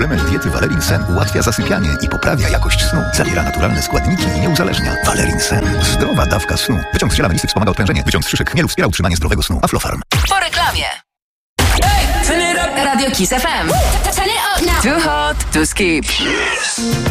Suplement diety Valerin Sen ułatwia zasypianie i poprawia jakość snu. Zawiera naturalne składniki i nie uzależnia. Valerin Sen. Zdrowa dawka snu. Wyciąg z ziela melisy wspomaga odprężenie. Wyciąg z szyszek chmielu wspiera utrzymanie zdrowego snu. Aflofarm. Po reklamie. Radio Kiss FM. Too hot to skip.